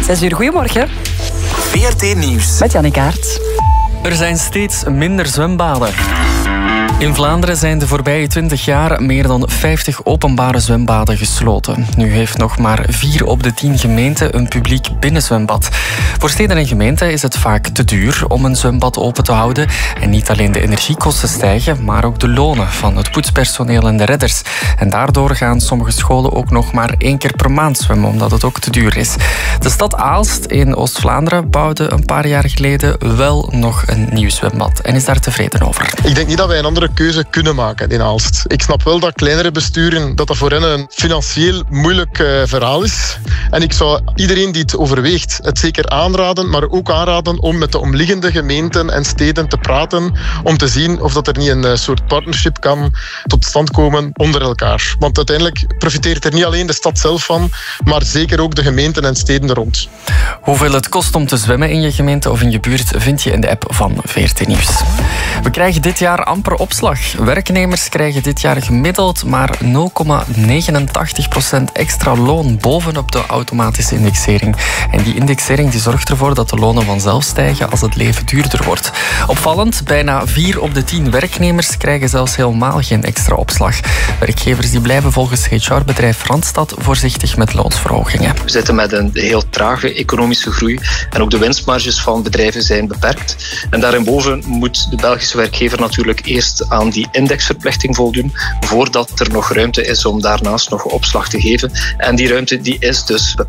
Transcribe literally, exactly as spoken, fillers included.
zes uur, goedemorgen. V R T Nieuws. Met Jannik Aert. Er zijn steeds minder zwembaden. In Vlaanderen zijn de voorbije twintig jaar meer dan vijftig openbare zwembaden gesloten. Nu heeft nog maar vier op de tien gemeenten een publiek binnenzwembad. Voor steden en gemeenten is het vaak te duur om een zwembad open te houden. En niet alleen de energiekosten stijgen, maar ook de lonen van het poetspersoneel en de redders. En daardoor gaan sommige scholen ook nog maar één keer per maand zwemmen, omdat het ook te duur is. De stad Aalst in Oost-Vlaanderen bouwde een paar jaar geleden wel nog een nieuw zwembad en is daar tevreden over. Ik denk niet dat wij een andere keuze kunnen maken in Aalst. Ik snap wel dat kleinere besturen, dat dat voor hen een financieel moeilijk uh, verhaal is. En ik zou iedereen die het overweegt, het zeker aanraden, maar ook aanraden om met de omliggende gemeenten en steden te praten, om te zien of dat er niet een uh, soort partnership kan tot stand komen onder elkaar. Want uiteindelijk profiteert er niet alleen de stad zelf van, maar zeker ook de gemeenten en steden er rond. Hoeveel het kost om te zwemmen in je gemeente of in je buurt vind je in de app van V R T Nieuws. We krijgen dit jaar amper opslag. Werknemers krijgen dit jaar gemiddeld maar nul komma negenentachtig procent extra loon bovenop de automatische indexering. En die indexering die zorgt ervoor dat de lonen vanzelf stijgen als het leven duurder wordt. Opvallend, bijna vier op de tien werknemers krijgen zelfs helemaal geen extra opslag. Werkgevers die blijven volgens H R-bedrijf Randstad voorzichtig met loonsverhogingen. We zitten met een heel trage economische groei en ook de winstmarges van bedrijven zijn beperkt. En daarboven moet de Belgische werkgever natuurlijk eerst aan die indexverplichting voldoen, voordat er nog ruimte is om daarnaast nog opslag te geven. En die ruimte die is dus beperkt.